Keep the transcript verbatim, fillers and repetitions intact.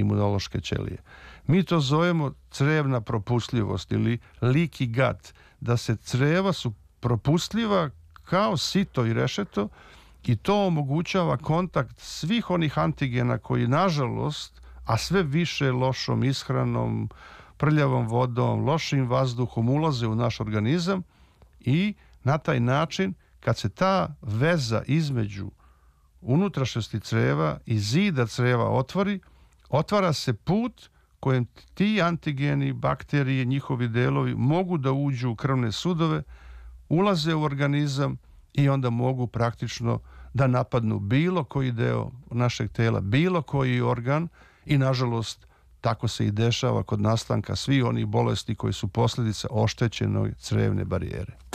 imunološke ćelije. Mi to zovemo crevna propustljivost ili leaky gut, da se creva su propustljiva kao sito i rešeto i to omogućava kontakt svih onih antigena koji nažalost, a sve više lošom ishranom, prljavom vodom, lošim vazduhom ulaze u naš organizam i na taj način kad se ta veza između unutrašnjosti creva i zida creva otvori, otvara se put kojem ti antigeni, bakterije, njihovi delovi mogu da uđu u krvne sudove, ulaze u organizam i onda mogu praktično da napadnu bilo koji deo našeg tela, bilo koji organ i nažalost tako se i dešava kod nastanka svih onih bolesti koji su posljedica oštećene crevne barijere.